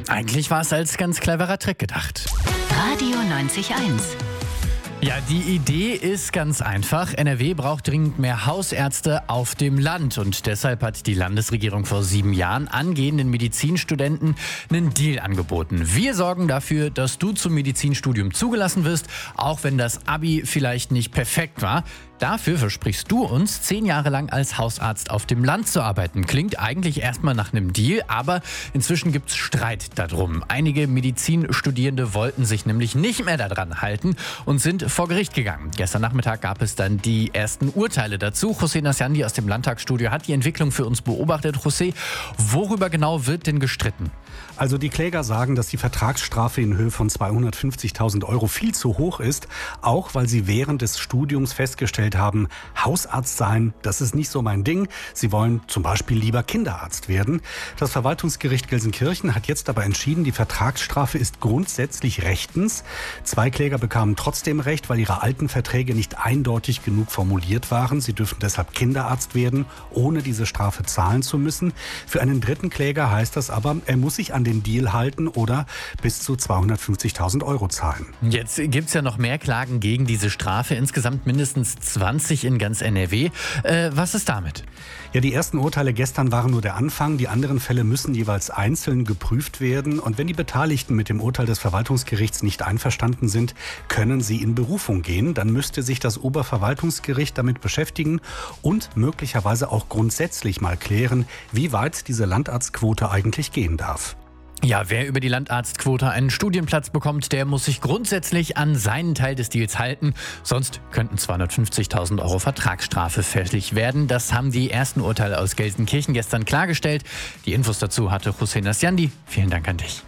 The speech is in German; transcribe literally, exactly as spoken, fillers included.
Eigentlich war es als ganz cleverer Trick gedacht. Radio neunzig Komma eins. Ja, die Idee ist ganz einfach. N R W braucht dringend mehr Hausärzte auf dem Land. Und deshalb hat die Landesregierung vor sieben Jahren angehenden Medizinstudenten einen Deal angeboten. Wir sorgen dafür, dass du zum Medizinstudium zugelassen wirst, auch wenn das Abi vielleicht nicht perfekt war. Dafür versprichst du uns, zehn Jahre lang als Hausarzt auf dem Land zu arbeiten. Klingt eigentlich erstmal nach einem Deal, aber inzwischen gibt's Streit darum. Einige Medizinstudierende wollten sich nämlich nicht mehr daran halten und sind vor Gericht gegangen. Gestern Nachmittag gab es dann die ersten Urteile dazu. José Nasciandi aus dem Landtagsstudio hat die Entwicklung für uns beobachtet. José, worüber genau wird denn gestritten? Also die Kläger sagen, dass die Vertragsstrafe in Höhe von zweihundertfünfzigtausend Euro viel zu hoch ist, auch weil sie während des Studiums festgestellt haben, Hausarzt sein, das ist nicht so mein Ding. Sie wollen zum Beispiel lieber Kinderarzt werden. Das Verwaltungsgericht Gelsenkirchen hat jetzt aber entschieden, die Vertragsstrafe ist grundsätzlich rechtens. Zwei Kläger bekamen trotzdem Recht, weil ihre alten Verträge nicht eindeutig genug formuliert waren. Sie dürfen deshalb Kinderarzt werden, ohne diese Strafe zahlen zu müssen. Für einen dritten Kläger heißt das aber, er muss sich an den Deal halten oder bis zu zweihundertfünfzigtausend Euro zahlen. Jetzt gibt es ja noch mehr Klagen gegen diese Strafe, insgesamt mindestens zwanzig in ganz N R W. Äh, was ist damit? Ja, die ersten Urteile gestern waren nur der Anfang. Die anderen Fälle müssen jeweils einzeln geprüft werden. Und wenn die Beteiligten mit dem Urteil des Verwaltungsgerichts nicht einverstanden sind, können sie in Berufung gehen. Dann müsste sich das Oberverwaltungsgericht damit beschäftigen und möglicherweise auch grundsätzlich mal klären, wie weit diese Landarztquote eigentlich gehen darf. Ja, wer über die Landarztquote einen Studienplatz bekommt, der muss sich grundsätzlich an seinen Teil des Deals halten. Sonst könnten zweihundertfünfzigtausend Euro Vertragsstrafe fällig werden. Das haben die ersten Urteile aus Gelsenkirchen gestern klargestellt. Die Infos dazu hatte José Nasciandi. Vielen Dank an dich.